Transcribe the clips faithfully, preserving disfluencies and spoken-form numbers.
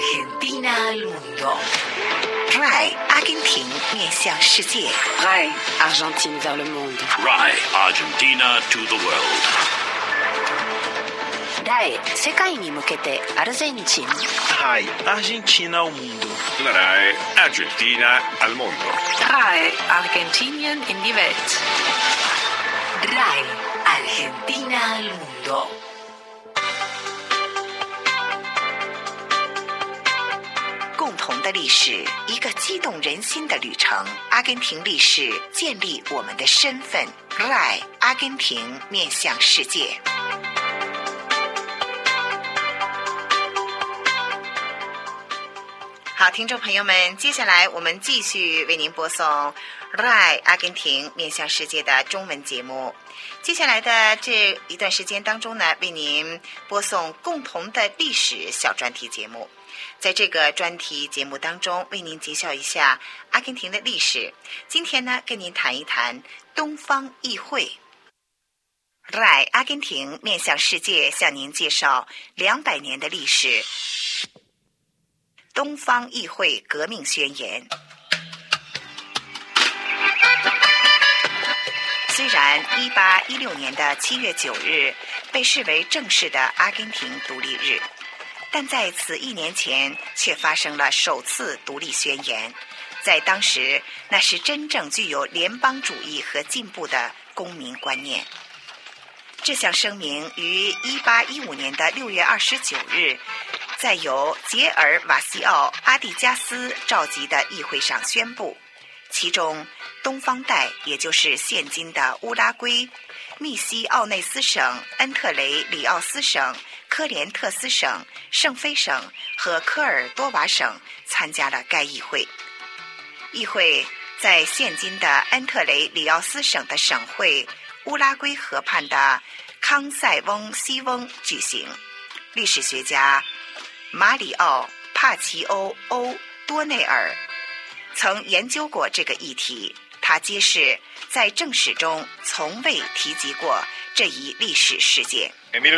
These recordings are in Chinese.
Argentina al mundo. R A I 阿根廷面向世界。 R A I Argentine vers le monde. R A I Argentina to the world. R A I 世界に向けてアルゼンチン。 R A I Argentina ao mundo. R A I Argentina al mundo. R A I Argentinien in die Welt. R A I Argentina al mundo. 共同的历史，一个激动人心的旅程。阿根廷历史建立我们的身份。R A I 阿根廷面向世界。好，听众朋友们，接下来我们继续为您播送 R A I 阿根廷面向世界的中文节目。接下来的这一段时间当中呢，为您播送共同的历史小专题节目。在这个专题节目当中，为您介绍一下阿根廷的历史。今天呢，跟您谈一谈东方议会。R A I 阿根廷面向世界向您介绍两百年的历史。东方议会革命宣言。虽然一八一六年的七月九日被视为正式的阿根廷独立日，但在此一年前却发生了首次独立宣言。在当时，那是真正具有联邦主义和进步的公民观念。这项声明于一八一五年的六月二十九日在由杰尔瓦西奥·阿蒂加斯召集的议会上宣布，其中东方带，也就是现今的乌拉圭、密西奥内斯省、恩特雷里奥斯省、科连特斯省、圣菲省和科尔多瓦省参加了该议会。议会在现今的恩特雷里奥斯省的省会乌拉圭河畔的康塞翁西翁举行。历史学家马里奥·帕奇欧·欧多内尔曾研究过这个议题，他揭示在正史中从未提及过这一历史事件。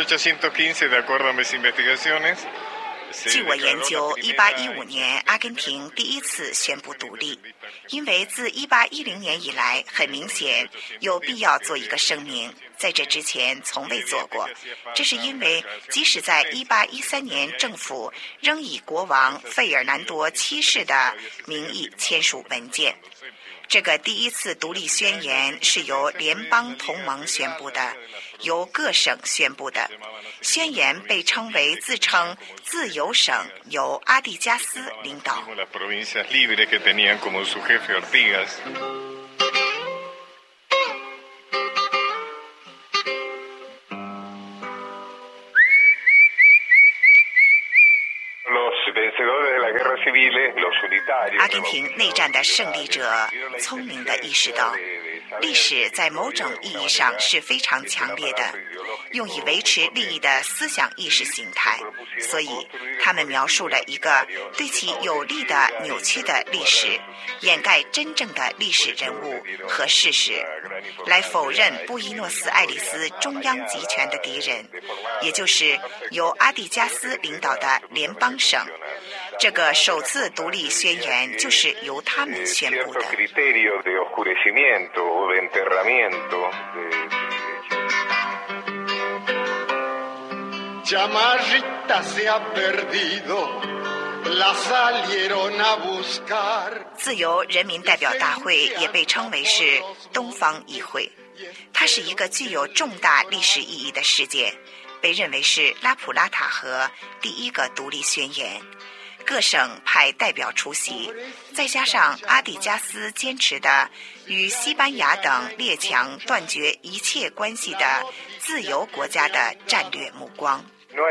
据我研究，一八一五年阿根廷第一次宣布独立，因为自一八一零年以来，很明显有必要做一个声明，在这之前从未做过。这是因为即使在一八一三年，政府仍以国王费尔南多七世的名义签署文件。这个第一次独立宣言是由联邦同盟宣布的，由各省宣布的。宣言被称为自称自由省，由阿蒂加斯领导。阿根廷内战的胜利者聪明地意识到，历史在某种意义上是非常强烈的，用以维持利益的思想意识形态，所以他们描述了一个对其有利的扭曲的历史，掩盖真正的历史人物和事实，来否认布宜诺斯艾利斯中央集权的敌人，也就是由阿蒂加斯领导的联邦省。这个首次独立宣言就是由他们宣布的。自由人民代表大会也被称为是东方议会，它是一个具有重大历史意义的事件，被认为是拉普拉塔河第一个独立宣言。各省派代表出席，再加上阿蒂加斯坚持的与西班牙等列强断绝一切关系的自由国家的战略目光。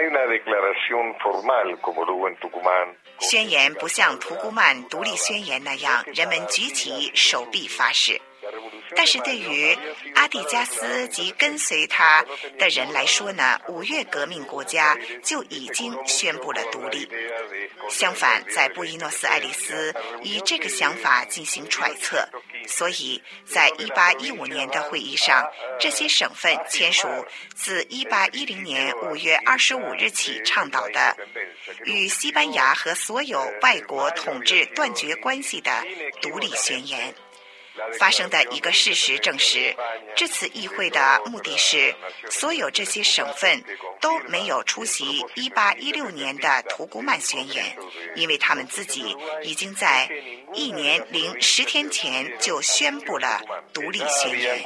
宣言不像图古曼独立宣言那样，人们举起手臂发誓。但是对于阿蒂加斯及跟随他的人来说呢，五月革命国家就已经宣布了独立。相反，在布宜诺斯艾利斯以这个想法进行揣测，所以在一八一五年的会议上，这些省份签署自一八一零年五月二十五日起倡导的与西班牙和所有外国统治断绝关系的独立宣言。发生的一个事实证实，这次议会的目的是，所有这些省份都没有出席一八一六年的图古曼宣言，因为他们自己已经在一年零十天前就宣布了独立宣言。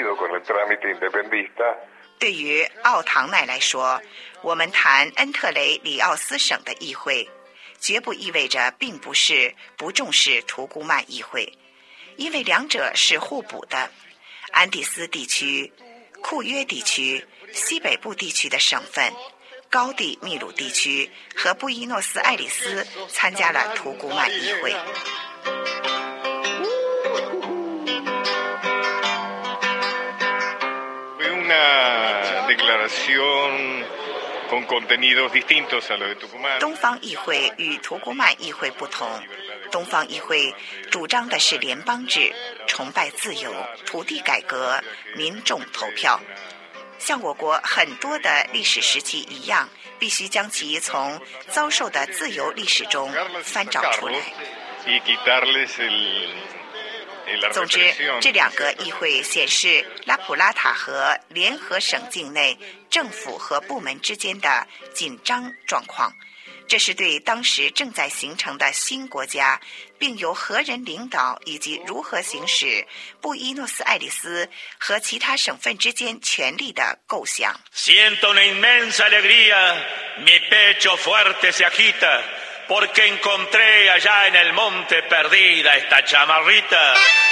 对于奥唐奈来说，我们谈恩特雷里奥斯省的议会，绝不意味着并不是不重视图古曼议会，因为两者是互补的。安第斯地区、库约地区、西北部地区的省份、高地秘鲁地区和布宜诺斯艾利斯参加了图古曼议会。东方议会与图古曼议会不同，东方议会主张的是联邦制，崇拜自由、土地改革、民众投票。像我国很多的历史时期一样，必须将其从遭受的自由历史中翻找出来。总之，这两个议会显示拉普拉塔和联合省境内政府和部门之间的紧张状况。这是对当时正在形成的新国家，并由何人领导以及如何行使布宜诺斯艾利斯和其他省份之间权力的构想。 Siento una inmensa alegría, mi pecho fuerte se agita, porque encontré allá en el monte perdida esta chamarrita.